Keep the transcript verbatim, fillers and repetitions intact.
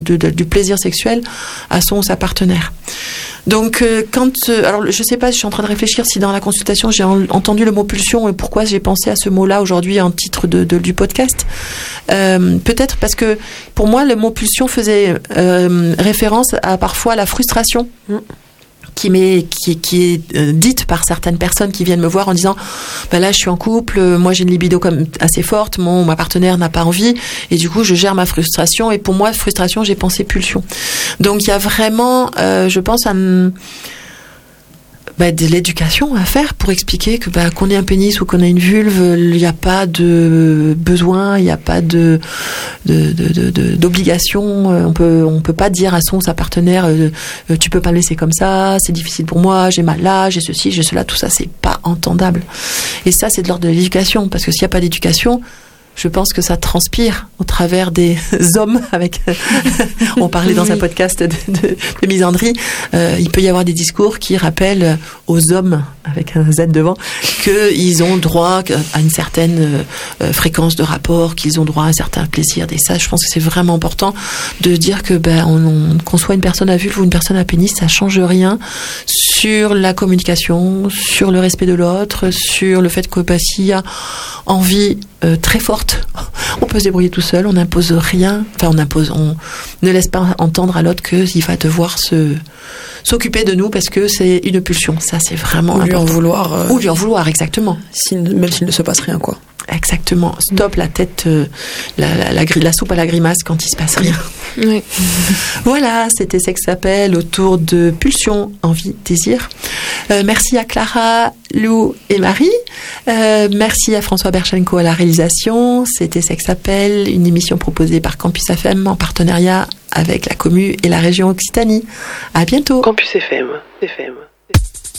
de, de, du plaisir sexuel à son ou sa partenaire. Donc, euh, quand... Euh, alors, je sais pas, je suis en train de réfléchir si dans la consultation, j'ai en, entendu le mot pulsion et pourquoi j'ai pensé à ce mot-là aujourd'hui en titre de, de, du podcast. Euh, peut-être parce que, pour moi, le mot pulsion faisait euh, référence à parfois la frustration mmh. qui, m'est, qui, qui est euh, dite par certaines personnes qui viennent me voir en disant ben là je suis en couple, moi j'ai une libido comme assez forte, mon ma partenaire n'a pas envie et du coup je gère ma frustration, et pour moi frustration j'ai pensé pulsion. Donc il y a vraiment euh, je pense un Bah, de l'éducation à faire pour expliquer que bah, qu'on ait un pénis ou qu'on ait une vulve, il n'y a pas de besoin, il n'y a pas de, de, de, de, de d'obligation. On peut on peut pas dire à son ou sa partenaire euh, tu peux pas me laisser comme ça, c'est difficile pour moi, j'ai mal là, j'ai ceci, j'ai cela, tout ça c'est pas entendable. Et ça c'est de l'ordre de l'éducation, parce que s'il n'y a pas d'éducation, je pense que ça transpire au travers des hommes avec on parlait dans un podcast de, de, de misandrie, euh, il peut y avoir des discours qui rappellent aux hommes avec un Z devant qu'ils ont droit à une certaine euh, fréquence de rapport, qu'ils ont droit à un certain plaisir. Et ça, je pense que c'est vraiment important de dire que ben on, on, qu'on soit une personne à vulve ou une personne à pénis, ça change rien sur la communication, sur le respect de l'autre, sur le fait que ben, s'il y a envie euh, très forte, on peut se débrouiller tout seul, on n'impose rien, enfin on impose, on ne laisse pas entendre à l'autre qu'il va devoir se s'occuper de nous parce que c'est une pulsion. Ça c'est vraiment ou important. Lui en vouloir. Euh, Ou lui en vouloir, exactement. S'il, même s'il ne se passe rien, quoi. Exactement. Stop la tête, euh, la, la, la, la soupe à la grimace quand il se passe rien. Oui. Voilà, c'était Sexe s'appelle autour de pulsion, envie, désir. Euh, merci à Clara, Lou et Marie. Euh, merci à François Berchenko à la réalisation. C'était Sexe s'appelle, une émission proposée par Campus F M en partenariat avec la Commu et la région Occitanie. À bientôt. Campus F M. F M.